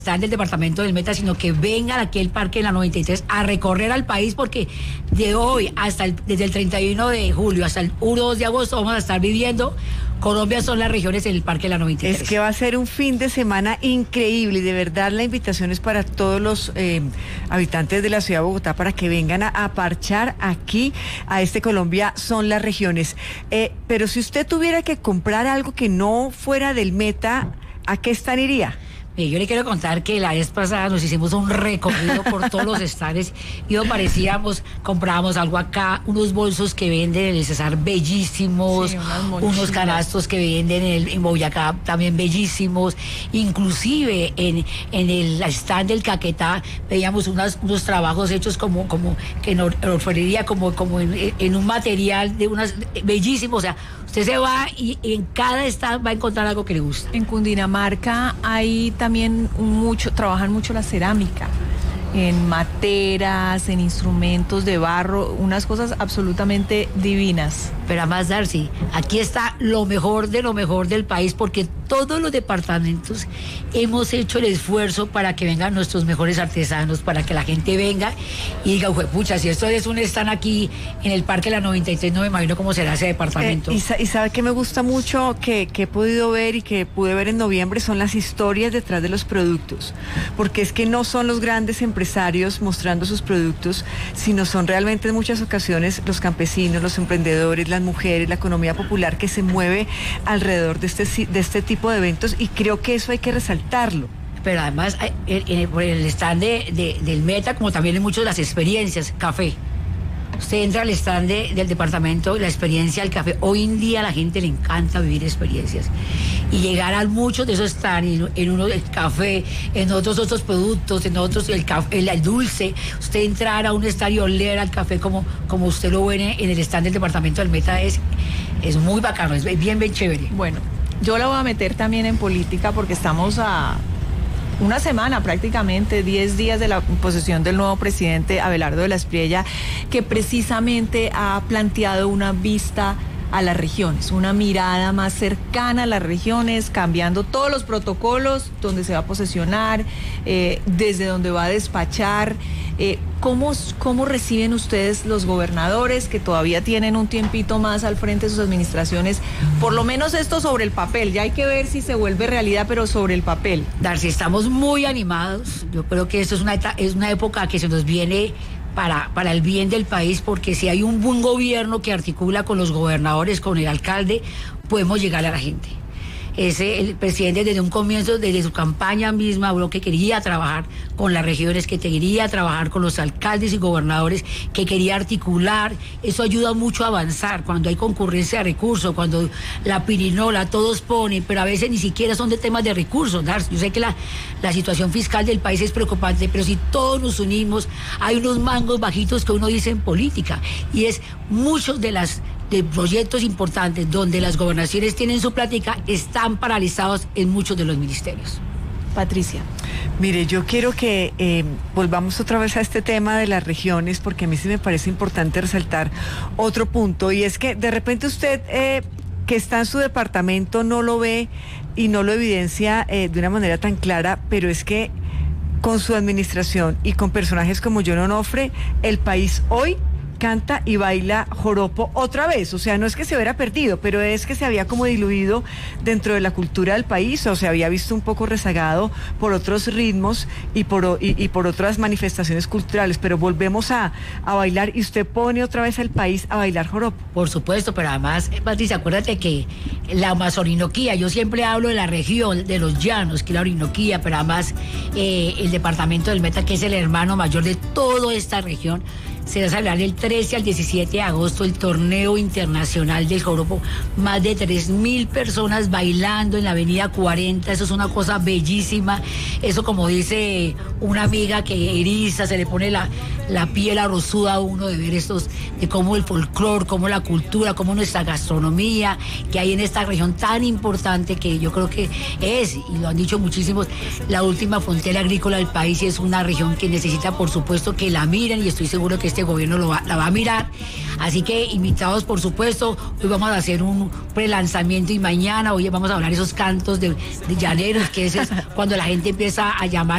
están del departamento del Meta, sino que vengan aquí al Parque de la 93 a recorrer al país, porque de hoy desde el 31 de julio hasta el 1-2 de agosto vamos a estar viviendo. Colombia son las regiones en el Parque de la 93. Es que va a ser un fin de semana increíble y de verdad la invitación es para todos los habitantes de la ciudad de Bogotá para que vengan a parchar aquí a este Colombia son las regiones. Pero si usted tuviera que comprar algo que no fuera del Meta, ¿a qué stand iría? Yo le quiero contar que la vez pasada nos hicimos un recorrido por todos los stands y comprábamos algo acá, unos bolsos que venden en el Cesar bellísimos, sí, unos canastos que venden en Boyacá también bellísimos, inclusive en el stand del Caquetá veíamos unos trabajos hechos como que en orfebrería, como en un material de unas bellísimos, o sea, usted se va y en cada stand va a encontrar algo que le gusta. En Cundinamarca hay también trabajan mucho la cerámica, en materas, en instrumentos de barro, unas cosas absolutamente divinas. Pero además, Darcy, aquí está lo mejor del país, porque todos los departamentos hemos hecho el esfuerzo para que vengan nuestros mejores artesanos, para que la gente venga y diga, pucha, si esto es un stand aquí en el Parque de la 93, no me imagino cómo será ese departamento. Y sabe que me gusta mucho, que he podido ver y que pude ver en noviembre, son las historias detrás de los productos, porque es que no son los grandes empresarios mostrando sus productos, sino son realmente en muchas ocasiones los campesinos, los emprendedores, las mujeres, la economía popular que se mueve alrededor de este tipo de eventos, y creo que eso hay que resaltarlo. Pero además por el stand del Meta, como también en muchas de las experiencias, café. Usted entra al stand del departamento, la experiencia del café. Hoy en día a la gente le encanta vivir experiencias. Y llegar a muchos de esos stands, en uno el café, en otros productos, en otros el dulce. Usted entrar a un stand y oler al café como usted lo ve en el stand del departamento del Meta es muy bacano, es bien chévere. Bueno, yo la voy a meter también en política porque estamos a una semana prácticamente, 10 días de la posesión del nuevo presidente Abelardo de la Espriella, que precisamente ha planteado una vista a las regiones, una mirada más cercana a las regiones, cambiando todos los protocolos, donde se va a posesionar, desde donde va a despachar. ¿Cómo reciben ustedes los gobernadores que todavía tienen un tiempito más al frente de sus administraciones? Por lo menos esto sobre el papel, ya hay que ver si se vuelve realidad, pero sobre el papel. Darcy, estamos muy animados. Yo creo que esto es una época que se nos viene para el bien del país, porque si hay un buen gobierno que articula con los gobernadores, con el alcalde, podemos llegar a la gente. El presidente desde un comienzo, desde su campaña misma, habló que quería trabajar con las regiones, que quería trabajar con los alcaldes y gobernadores, que quería articular. Eso ayuda mucho a avanzar cuando hay concurrencia de recursos, cuando la pirinola, todos ponen, pero a veces ni siquiera son de temas de recursos. Yo sé que la situación fiscal del país es preocupante, pero si todos nos unimos, hay unos mangos bajitos que uno dice en política, y es muchos de proyectos importantes donde las gobernaciones tienen su plática están paralizados en muchos de los ministerios. Patricia. Mire, yo quiero que volvamos otra vez a este tema de las regiones, porque a mí sí me parece importante resaltar otro punto, y es que de repente usted que está en su departamento no lo ve y no lo evidencia de una manera tan clara, pero es que con su administración y con personajes como John Onofre, el país hoy canta y baila joropo otra vez. O sea, no es que se hubiera perdido, pero es que se había como diluido dentro de la cultura del país, o se había visto un poco rezagado por otros ritmos y por otras manifestaciones culturales, pero volvemos a bailar, y usted pone otra vez al país a bailar joropo. Por supuesto, pero además, Patricia, acuérdate que la Orinoquía, yo siempre hablo de la región de los llanos, que es la Orinoquía, pero además el departamento del Meta, que es el hermano mayor de toda esta región, se va a celebrar del 13 al 17 de agosto el torneo internacional del joropo. Más de 3.000 personas bailando en la avenida 40. Eso es una cosa bellísima. Eso, como dice una amiga, que eriza, se le pone la piel arrozuda a uno de ver de cómo el folclore, cómo la cultura, cómo nuestra gastronomía, que hay en esta región tan importante que yo creo que es, y lo han dicho muchísimos, la última frontera agrícola del país, y es una región que necesita, por supuesto, que la miren, y estoy seguro que este gobierno la va a mirar. Así que invitados, por supuesto, hoy vamos a hacer un prelanzamiento y mañana, hoy vamos a hablar esos cantos de llaneros, que es cuando la gente empieza a llamar